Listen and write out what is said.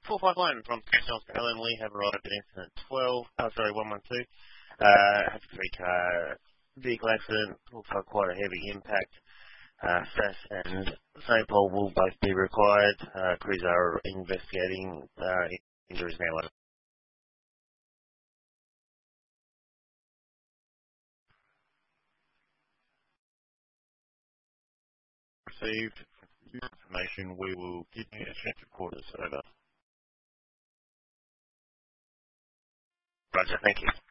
451 from South Alan Lee have arrived at incident 112. Had a three-car vehicle accident. Looks like quite a heavy impact. SAS and St. Paul will both be required. Crews are investigating injuries now. Received information. We will give you a change of quarters. Over. Roger, thank you.